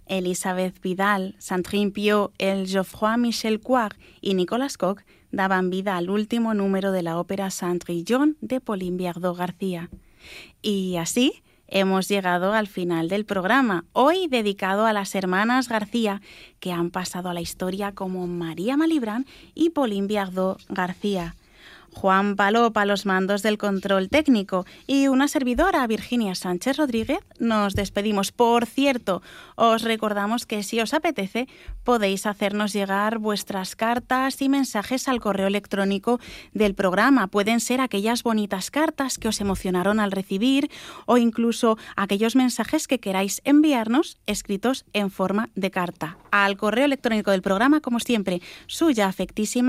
Elisabeth Vidal, Sandrine Piot, el Geoffroy Michel Coir y Nicolas Coq daban vida al último número de la ópera Cendrillon de Pauline Viardot García. Y así hemos llegado al final del programa, hoy dedicado a las hermanas García, que han pasado a la historia como María Malibran y Pauline Viardot García. Juan Palop a los mandos del control técnico y una servidora, Virginia Sánchez Rodríguez, nos despedimos. Por cierto, os recordamos que si os apetece podéis hacernos llegar vuestras cartas y mensajes al correo electrónico del programa. Pueden ser aquellas bonitas cartas que os emocionaron al recibir o incluso aquellos mensajes que queráis enviarnos escritos en forma de carta. Al correo electrónico del programa, como siempre, suya afectísima